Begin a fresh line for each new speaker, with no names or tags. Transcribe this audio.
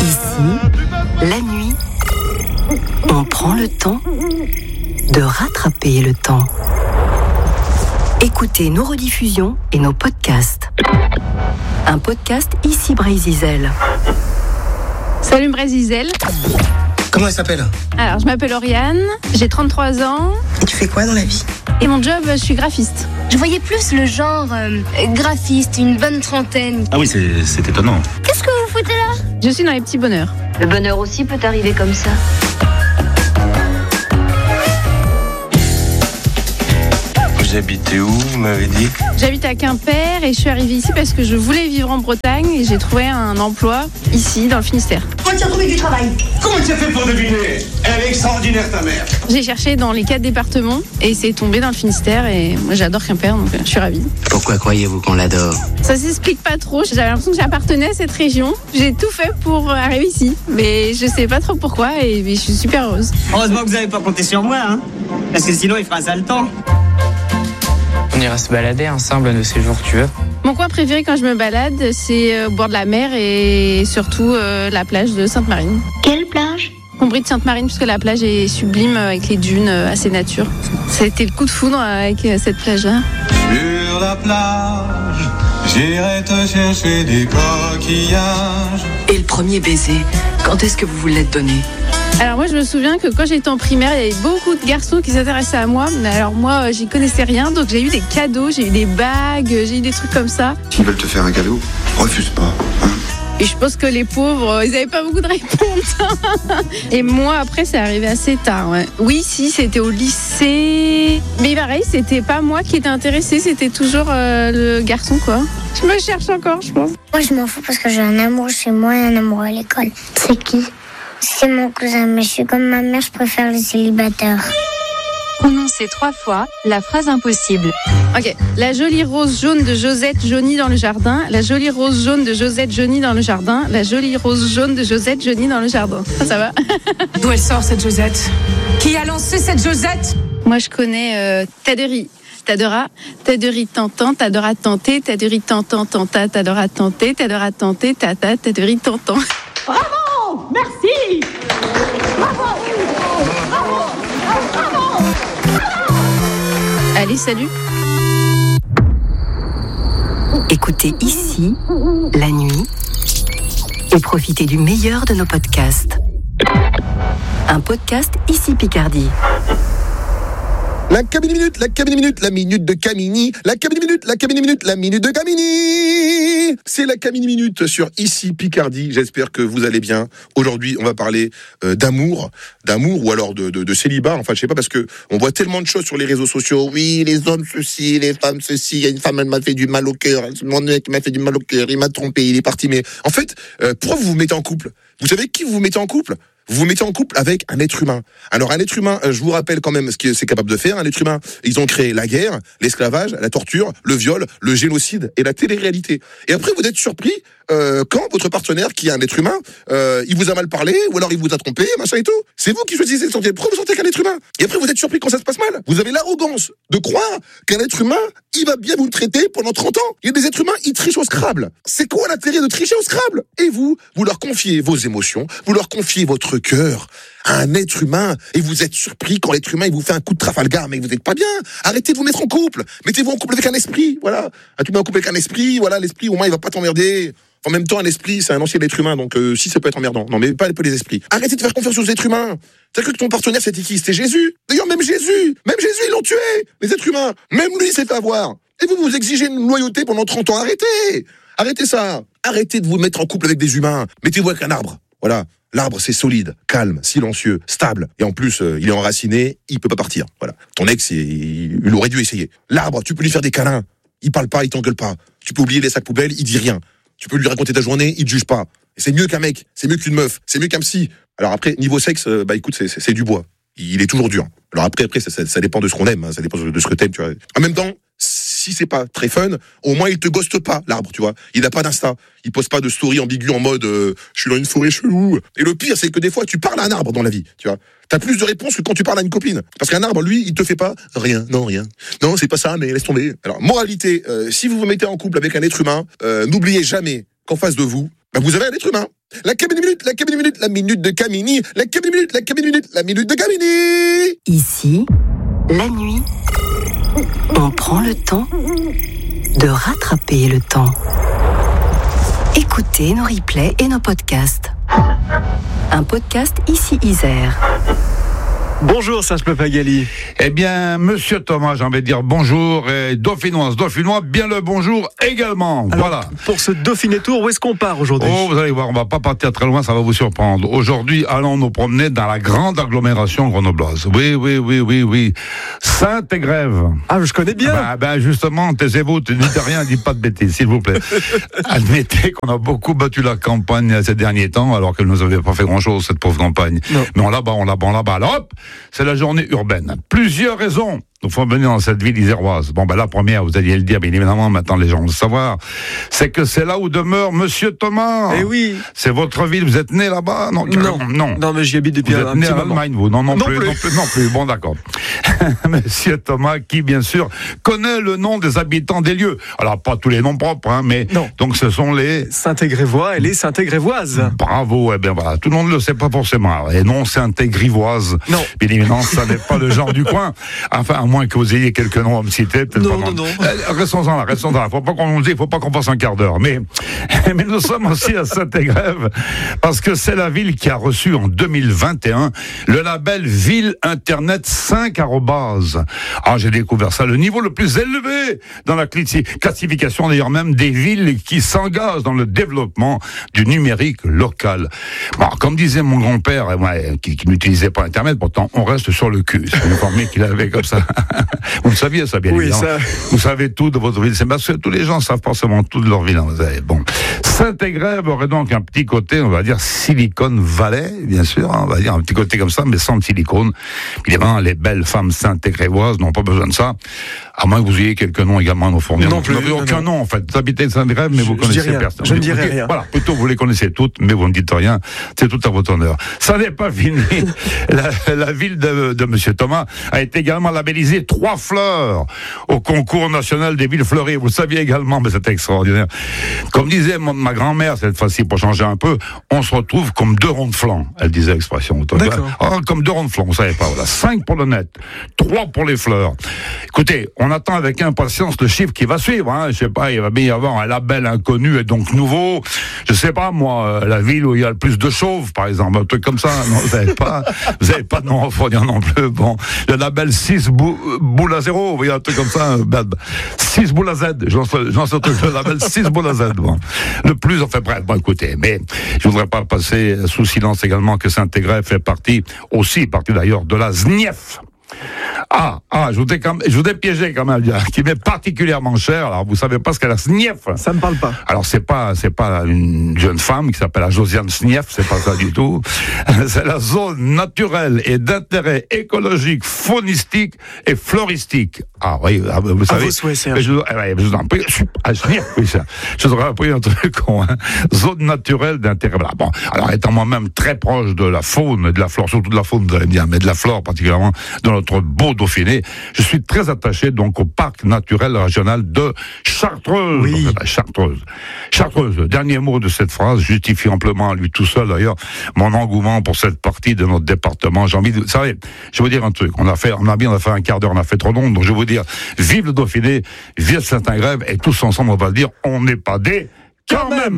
Ici, la nuit, on prend le temps de rattraper le temps. Écoutez nos rediffusions et nos podcasts. Un podcast Ici Brésil.
Salut Brésil.
Comment elle s'appelle ?
Alors, je m'appelle Oriane, j'ai 33 ans.
Et tu fais quoi dans la vie ?
Et mon job, je suis graphiste.
Je voyais plus le genre graphiste, une bonne trentaine.
Ah oui, c'est étonnant.
Qu'est-ce que vous foutez là ?
Je suis dans les petits bonheurs.
Le bonheur aussi peut arriver comme ça.
Vous habitez où, vous m'avez dit ?
J'habite à Quimper et je suis arrivée ici parce que je voulais vivre en Bretagne et j'ai trouvé un emploi ici, dans le Finistère.
Comment tu as trouvé du travail ?
Comment tu as fait pour deviner ? Elle est extraordinaire, ta mère.
J'ai cherché dans les 4 départements et c'est tombé dans le Finistère et moi j'adore Quimper donc je suis ravie.
Pourquoi croyez-vous qu'on l'adore ?
Ça s'explique pas trop, j'avais l'impression que j'appartenais à cette région. J'ai tout fait pour arriver ici, mais je sais pas trop pourquoi et je suis super heureuse.
Heureusement que vous n'avez pas compté sur moi, hein, parce que sinon il fera ça le temps.
On ira se balader ensemble de ces jours que tu veux.
Mon coin préféré quand je me balade, c'est au bord de la mer et surtout la plage de Sainte-Marine.
Quelle plage ?
Combry de Sainte-Marine, puisque la plage est sublime avec les dunes assez nature. Ça a été le coup de foudre avec cette plage-là.
Sur la plage, j'irai te chercher des coquillages.
Et le premier baiser, quand est-ce que vous vous l'êtes donné ?
Alors moi je me souviens que quand j'étais en primaire, il y avait beaucoup de garçons qui s'intéressaient à moi. Mais alors moi j'y connaissais rien, donc j'ai eu des cadeaux, j'ai eu des bagues, j'ai eu des trucs comme ça.
S'ils veulent te faire un cadeau, refuse pas, hein.
Et je pense que les pauvres, ils n'avaient pas beaucoup de réponses. Et moi après c'est arrivé assez tard. Ouais. Oui si, c'était au lycée. Mais pareil, c'était pas moi qui étais intéressée, c'était toujours le garçon quoi. Je me cherche encore je pense.
Moi je m'en fous parce que j'ai un amour chez moi et un amour à l'école. C'est qui ? C'est mon cousin, mais je suis comme ma mère, je préfère les célibataires.
Prononcez 3 fois la phrase impossible.
Ok, la jolie rose jaune de Josette jaunie dans le jardin. La jolie rose jaune de Josette jaunie dans le jardin. La jolie rose jaune de Josette jaunie dans le jardin. Ça va ?
D'où elle sort cette Josette ? Qui a lancé cette Josette ?
Moi je connais tas de riz. T'adoras, tas de riz tentant, t'adoras tenter, tas de riz tentant, tenta, t'adoras tenter, t'adoras tenter, tata, tas de riz tentant.
Bravo ! Merci ! Bravo ! Bravo ! Bravo !
Allez, salut.
Écoutez Ici, la nuit, et profitez du meilleur de nos podcasts. Un podcast Ici Picardie.
La Camini Minute, la Camini Minute, la minute de Camini, la Camini Minute, la Camini Minute, la minute de Camini. C'est la Camini Minute sur Ici Picardie. J'espère que vous allez bien. Aujourd'hui, on va parler d'amour ou alors de célibat. Enfin, je sais pas parce que on voit tellement de choses sur les réseaux sociaux. Oui, les hommes ceci, les femmes ceci. Il y a une femme, elle m'a fait du mal au cœur. Mon mec m'a fait du mal au cœur. Il m'a trompé, il est parti. Mais en fait, pourquoi vous vous mettez en couple ? Vous savez qui vous vous mettez en couple ? Vous vous mettez en couple avec un être humain. Alors un être humain, je vous rappelle quand même ce que c'est capable de faire. Un être humain, ils ont créé la guerre, l'esclavage, la torture, le viol, le génocide et la télé-réalité. Et après vous êtes surpris quand votre partenaire, qui est un être humain, il vous a mal parlé ou alors il vous a trompé, machin et tout. C'est vous qui choisissez de sortir. Pourquoi vous sortez qu'un être humain ? Et après vous êtes surpris quand ça se passe mal. Vous avez l'arrogance de croire qu'un être humain, il va bien vous traiter pendant 30 ans. Il y a des êtres humains, ils trichent au Scrabble. C'est quoi l'intérêt de tricher au Scrabble ? Et vous leur confiez vos émotions, vous leur confiez votre cœur à un être humain et vous êtes surpris quand l'être humain il vous fait un coup de Trafalgar, mais vous n'êtes pas bien. Arrêtez de vous mettre en couple. Mettez-vous en couple avec un esprit, voilà. Tu mets en couple avec un esprit, voilà, l'esprit au moins il va pas t'emmerder. En même temps, un esprit, c'est un ancien être humain, donc si ça peut être emmerdant. Non, mais pas les esprits. Arrêtez de faire confiance aux êtres humains. T'as cru que ton partenaire c'était qui ? C'était Jésus. D'ailleurs, même Jésus, ils l'ont tué, les êtres humains. Même lui s'est fait avoir. Et vous exigez une loyauté pendant 30 ans. Arrêtez ça. Arrêtez de vous mettre en couple avec des humains. Mettez-vous avec un arbre. Voilà. L'arbre, c'est solide, calme, silencieux, stable. Et en plus, il est enraciné, il peut pas partir. Voilà. Ton ex, il aurait dû essayer. L'arbre, tu peux lui faire des câlins. Il parle pas, il t'engueule pas. Tu peux oublier les sacs poubelles, il dit rien. Tu peux lui raconter ta journée, il te juge pas. Et c'est mieux qu'un mec, c'est mieux qu'une meuf, c'est mieux qu'un psy. Alors après, niveau sexe, écoute, c'est du bois. Il est toujours dur. Alors après ça dépend de ce qu'on aime, hein, ça dépend de ce que t'aimes, tu vois. En même temps, si c'est pas très fun, au moins il te ghoste pas, l'arbre, tu vois. Il a pas d'insta. Il pose pas de story ambiguë en mode je suis dans une forêt chelou. Et le pire, c'est que des fois, tu parles à un arbre dans la vie, tu vois. T'as plus de réponses que quand tu parles à une copine. Parce qu'un arbre, lui, il te fait pas rien. Non, c'est pas ça, mais laisse tomber. Alors, moralité, si vous vous mettez en couple avec un être humain, n'oubliez jamais qu'en face de vous, Ben vous avez un être humain. La cabine minute, la cabine minute, la minute de Camini, la cabine minute, la cabine minute, la minute de Camini.
Ici, la nuit, on prend le temps de rattraper le temps. Écoutez nos replays et nos podcasts. Un podcast ici Isère.
Bonjour Serge Papagali.
Eh bien, monsieur Thomas, j'ai envie de dire bonjour, et dauphinois, bien le bonjour également.
Alors,
voilà.
Pour ce Dauphiné Tour, où est-ce qu'on part aujourd'hui ?
Oh, vous allez voir, on va pas partir très loin, ça va vous surprendre. Aujourd'hui, allons nous promener dans la grande agglomération grenobloise. Oui. Saint-Égrève.
Ah, je connais bien.
Ben justement, taisez-vous, ne dites rien, dites pas de bêtises, s'il vous plaît. Admettez qu'on a beaucoup battu la campagne ces derniers temps, alors qu'elle ne nous avait pas fait grand-chose, cette pauvre campagne. Non. Mais on la bat. Alors hop, c'est la journée urbaine. Plusieurs raisons nous font venir dans cette ville iséroise. Bon, la première, vous alliez le dire, bien évidemment, maintenant les gens vont le savoir, c'est que c'est là où demeure Monsieur Thomas.
Eh oui.
C'est votre ville, vous êtes né là-bas ? Non,
mais j'y habite depuis un petit moment. Vous êtes né en
Allemagne, vous ? Non plus. Bon, d'accord. Monsieur Thomas, qui, bien sûr, connaît le nom des habitants des lieux. Alors, pas tous les noms propres, mais non. Donc ce sont les
Saint-Égrévois et les Saint-Égrévoises.
Bravo, eh bien voilà, tout le monde ne le sait pas forcément. Et non, Saint-Égrivoise. Non. Bien évidemment, ça n'est pas le genre du coin. Enfin, à moins que vous ayez quelques noms à me citer.
Non.
Restons-en là. Faut pas qu'on nous dise, faut pas qu'on passe un quart d'heure. Mais nous sommes aussi à Saint-Égrève, parce que c'est la ville qui a reçu en 2021 le label Ville Internet 5@. Ah, j'ai découvert ça, le niveau le plus élevé dans la classification d'ailleurs même des villes qui s'engagent dans le développement du numérique local. Bon, comme disait mon grand-père, qui n'utilisait pas Internet, pourtant on reste sur le cul. C'est une formule qu'il avait comme ça. Vous le saviez ça, bien évidemment. Ça... Vous savez tout de votre ville. C'est parce que tous les gens savent forcément tout de leur ville. Bon. Saint-Égrève aurait donc un petit côté, on va dire, Silicon Valley, bien sûr. On va dire un petit côté comme ça, mais sans le silicone. Évidemment, les belles femmes saint-égrévoises n'ont pas besoin de ça. À moins que vous ayez quelques noms également à nous fournir.
Non plus.
Vous n'avez aucun nom, en fait. Vous habitez Saint-Égrève, mais vous connaissez personne.
Je ne dirai rien.
Voilà. Plutôt, vous les connaissez toutes, mais vous ne dites rien. C'est tout à votre honneur. Ça n'est pas fini. La ville de Monsieur Thomas a été également labellisée 3 fleurs au concours national des villes fleuries. Vous le saviez également, mais c'était extraordinaire. Comme disait ma grand-mère, cette fois-ci, pour changer un peu, on se retrouve comme 2 ronds de flanc. Elle disait l'expression. Comme 2 ronds de flanc, vous savez pas. Voilà. 5 pour le net, 3 pour les fleurs. Écoutez, on attend avec impatience le chiffre qui va suivre. Je sais pas, il va bien y avoir un label inconnu et donc nouveau. Je sais pas, moi, la ville où il y a le plus de chauves, par exemple, un truc comme ça. Non, vous avez pas de nom à fournir non plus. Bon, le label 6 boules à 0, vous voyez, un truc comme ça. 6 boules à Z. J'en sais un truc, le label 6 boules à Z. Bon. Le plus, enfin bref, écoutez, mais je voudrais pas passer sous silence également que Saint-Égrève fait partie d'ailleurs de la ZNIEF. Je vous ai piégé quand même, qui m'est particulièrement cher. Alors, vous savez pas ce qu'est la SNIEF.
Ça me parle pas.
Alors, c'est pas une jeune femme qui s'appelle la Josiane SNIEF, c'est pas ça du tout. C'est la zone naturelle et d'intérêt écologique, faunistique et floristique. Ah oui, vous savez. Je vous en prie. SNIEF, oui, ça. Je vous aurais appris un truc con, Zone naturelle d'intérêt. Voilà. Bon. Alors, étant moi-même très proche de la faune et de la flore, surtout de la faune, vous allez me dire, mais de la flore particulièrement, dans notre beau Dauphiné, je suis très attaché donc au parc naturel régional de Chartreuse. Oui. Chartreuse. Dernier mot de cette phrase justifie amplement à lui tout seul d'ailleurs mon engouement pour cette partie de notre département. J'ai envie de, vous savez, je vais vous dire un truc. On a fait un quart d'heure, on a fait trop long, donc je vais vous dire, vive le Dauphiné, vive Saint-Égrève, et tous ensemble on va le dire, on n'est pas des quand même.